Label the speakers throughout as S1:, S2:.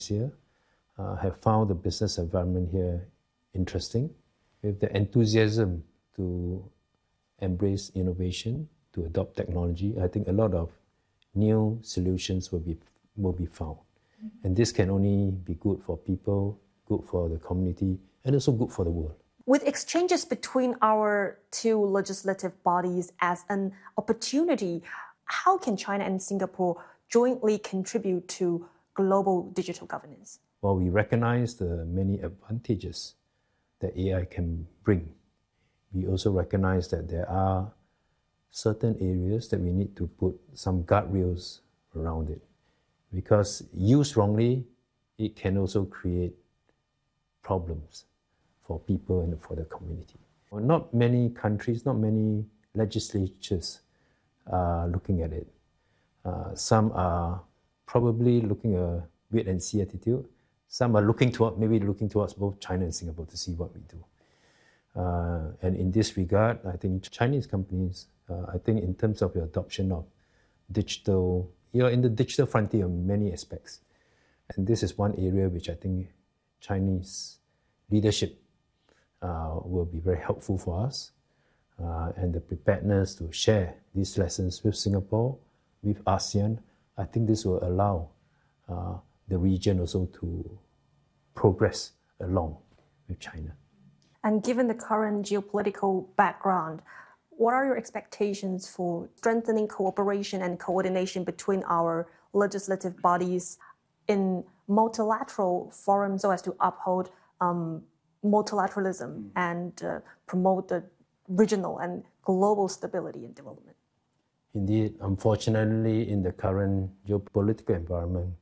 S1: here have found the business environment here interesting, with the enthusiasm to embrace innovation, to adopt technology. I think a lot of new solutions will be found. And this can only be good for people, good for the community, and also good for the world.
S2: With exchanges between our two legislative bodies as an opportunity, how can China and Singapore jointly contribute to global digital governance?
S1: Well, we recognize the many advantages that AI can bring. We also recognize that there are certain areas that we need to put some guardrails around it. Because used wrongly, it can also create problems for people and for the community. Well, not many countries, not many legislatures are looking at it. Some are probably looking at a wait and see attitude. Some are looking towards both China and Singapore to see what we do. And in this regard, I think Chinese companies, I think in terms of the adoption of digital, in the digital frontier in many aspects. And this is one area which I think Chinese leadership will be very helpful for us. And the preparedness to share these lessons with Singapore, with ASEAN, I think this will allow the region also to progress along with China.
S2: And given the current geopolitical background, what are your expectations for strengthening cooperation and coordination between our legislative bodies in multilateral forums so as to uphold multilateralism and promote the regional and global stability and development?
S1: Indeed, unfortunately, in the current geopolitical environment,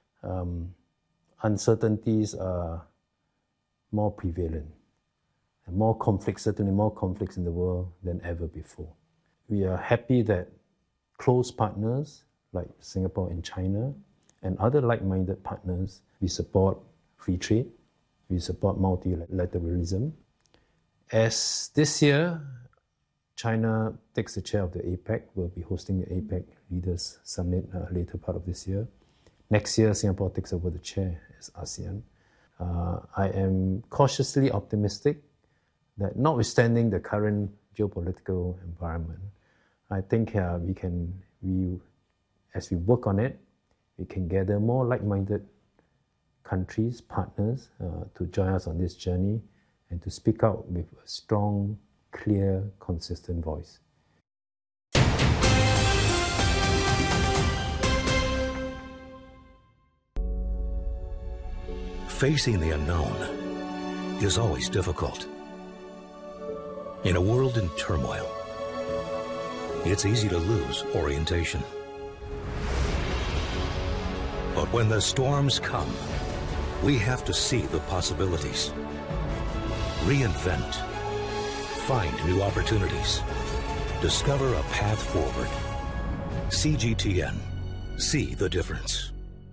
S1: uncertainties are more prevalent. And more conflicts, certainly more conflicts in the world than ever before. We are happy that close partners like Singapore and China and other like-minded partners, we support free trade, we support multilateralism. As this year, China takes the chair of the APEC, we'll be hosting the APEC Leaders Summit later part of this year. Next year, Singapore takes over the chair as ASEAN. I am cautiously optimistic that notwithstanding the current geopolitical environment, I think as we work on it, we can gather more like-minded countries, partners, to join us on this journey and to speak out with a strong, clear, consistent voice.
S3: Facing the unknown is always difficult. In a world in turmoil, it's easy to lose orientation. But when the storms come, we have to see the possibilities, reinvent, find new opportunities, discover a path forward. CGTN, see the difference.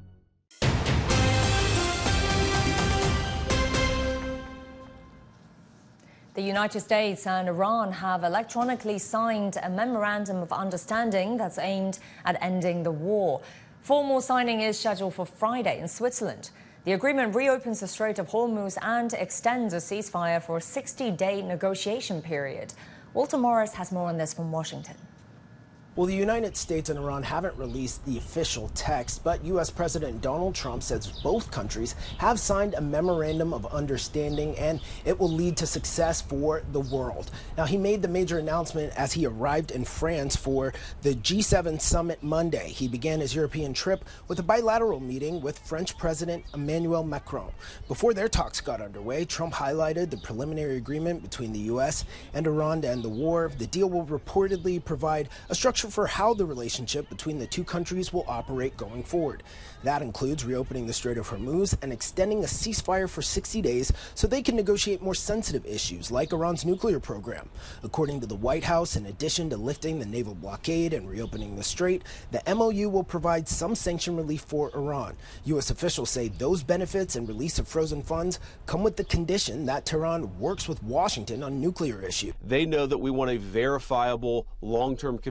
S4: The United States and Iran have electronically signed a memorandum of understanding that's aimed at ending the war. Formal signing is scheduled for Friday in Switzerland. The agreement reopens the Strait of Hormuz and extends a ceasefire for a 60-day negotiation period. Walter Morris has more on this from Washington.
S5: Well, the United States and Iran haven't released the official text, but U.S. President Donald Trump says both countries have signed a memorandum of understanding and it will lead to success for the world. Now, he made the major announcement as he arrived in France for the G7 summit Monday. He began his European trip with a bilateral meeting with French President Emmanuel Macron. Before their talks got underway, Trump highlighted the preliminary agreement between the U.S. and Iran to end the war. The deal will reportedly provide a structure for how the relationship between the two countries will operate going forward. That includes reopening the Strait of Hormuz and extending a ceasefire for 60 days so they can negotiate more sensitive issues like Iran's nuclear program. According to the White House, in addition to lifting the naval blockade and reopening the strait, the MOU will provide some sanction relief for Iran. U.S. officials say those benefits and release of frozen funds come with the condition that Tehran works with Washington on nuclear issues.
S6: They know that we want a verifiable long-term commitment to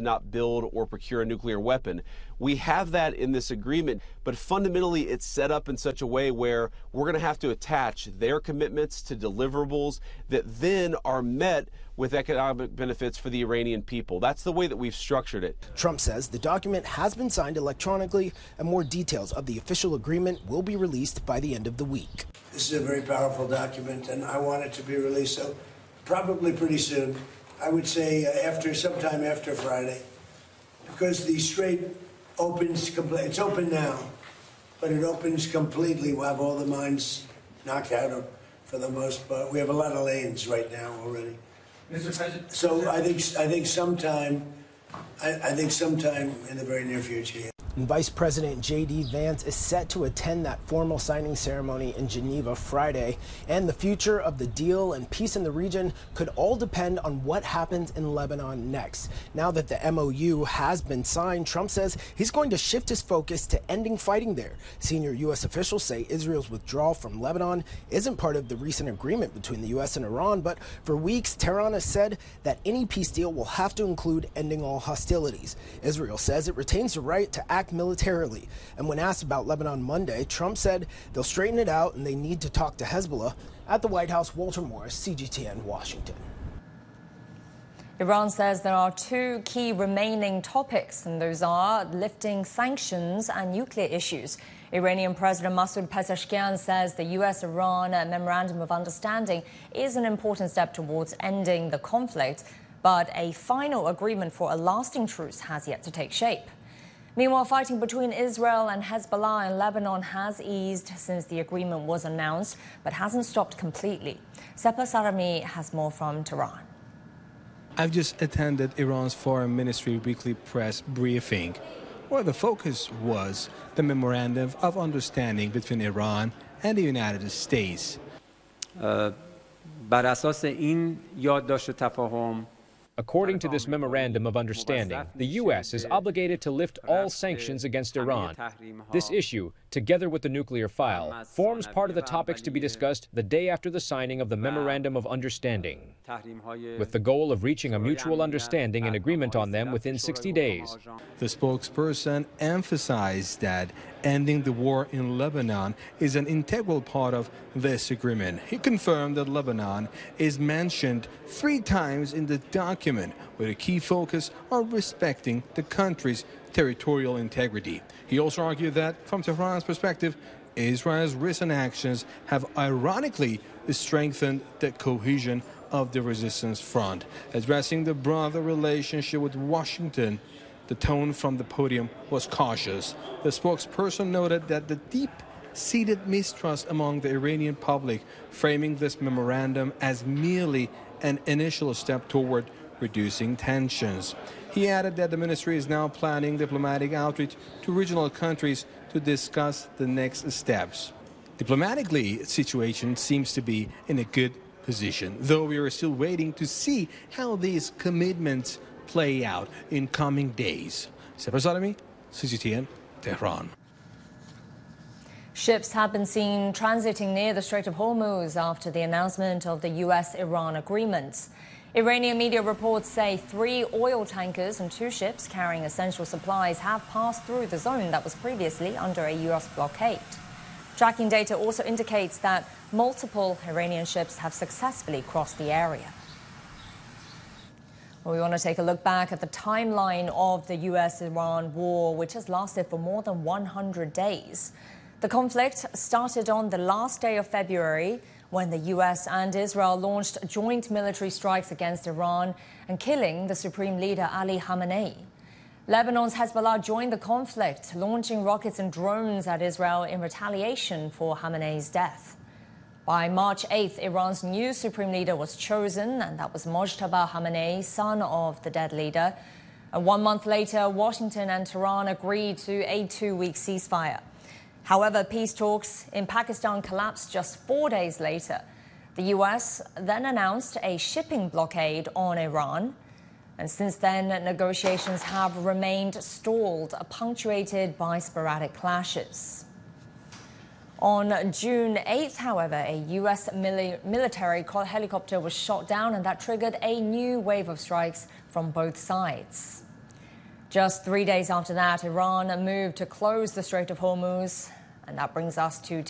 S6: to not build or procure a nuclear weapon. We have that in this agreement, but fundamentally it's set up in such a way where we're going to have to attach their commitments to deliverables that then are met with economic benefits for the Iranian people. That's the way that we've structured it.
S5: Trump says the document has been signed electronically and more details of the official agreement will be released by the end of the week.
S7: This is a very powerful document, and I want it to be released so probably pretty soon. I would say sometime after Friday, because the Strait opens it's open now, but it opens completely. We'll have all the mines knocked out for the most part. We have a lot of lanes right now already.
S8: Mr. President.
S7: So I think sometime in the very near future.
S5: And Vice President J.D. Vance is set to attend that formal signing ceremony in Geneva Friday. And the future of the deal and peace in the region could all depend on what happens in Lebanon next. Now that the MOU has been signed, Trump says he's going to shift his focus to ending fighting there. Senior U.S. officials say Israel's withdrawal from Lebanon isn't part of the recent agreement between the U.S. and Iran, but for weeks, Tehran has said that any peace deal will have to include ending all hostilities. Israel says it retains the right to act militarily. And when asked about Lebanon Monday, Trump said they'll straighten it out and they need to talk to Hezbollah. At the White House, Walter Morris, CGTN, Washington.
S4: Iran says there are two key remaining topics, and those are lifting sanctions and nuclear issues. Iranian President Masoud Pezeshkian says the U.S.-Iran Memorandum of Understanding is an important step towards ending the conflict, but a final agreement for a lasting truce has yet to take shape. Meanwhile, fighting between Israel and Hezbollah in Lebanon has eased since the agreement was announced, but hasn't stopped completely. Sepah Sarami has more from Tehran.
S9: I've just attended Iran's Foreign Ministry weekly press briefing, where the focus was the Memorandum of Understanding between Iran and the United States.
S10: According to this Memorandum of Understanding, the U.S. is obligated to lift all sanctions against Iran. This issue, together with the nuclear file, forms part of the topics to be discussed the day after the signing of the Memorandum of Understanding, with the goal of reaching a mutual understanding and agreement on them within 60 days.
S9: The spokesperson emphasized that ending the war in Lebanon is an integral part of this agreement. He confirmed that Lebanon is mentioned 3 times in the document, with a key focus on respecting the country's territorial integrity. He also argued that, from Tehran's perspective, Israel's recent actions have ironically strengthened the cohesion of the resistance front. Addressing the broader relationship with Washington, the tone from the podium was cautious. The spokesperson noted that the deep-seated mistrust among the Iranian public, framing this memorandum as merely an initial step toward reducing tensions. He added that the ministry is now planning diplomatic outreach to regional countries to discuss the next steps. Diplomatically, the situation seems to be in a good position, though we are still waiting to see how these commitments play out in coming days. Sepah Sarami, CGTN, Tehran.
S4: Ships have been seen transiting near the Strait of Hormuz after the announcement of the U.S.-Iran agreement. Iranian media reports say 3 oil tankers and 2 ships carrying essential supplies have passed through the zone that was previously under a U.S. blockade. Tracking data also indicates that multiple Iranian ships have successfully crossed the area. We want to take a look back at the timeline of the U.S.-Iran war, which has lasted for more than 100 days. The conflict started on the last day of February, when the U.S. and Israel launched joint military strikes against Iran and killing the supreme leader Ali Khamenei. Lebanon's Hezbollah joined the conflict, launching rockets and drones at Israel in retaliation for Khamenei's death. By March 8th, Iran's new supreme leader was chosen, and that was Mojtaba Khamenei, son of the dead leader. And 1 month later, Washington and Tehran agreed to a 2-week ceasefire. However, peace talks in Pakistan collapsed just 4 days later. The U.S. then announced a shipping blockade on Iran. And since then, negotiations have remained stalled, punctuated by sporadic clashes. On June 8th, however, a U.S. military helicopter was shot down, and that triggered a new wave of strikes from both sides. Just 3 days after that, Iran moved to close the Strait of Hormuz. And that brings us to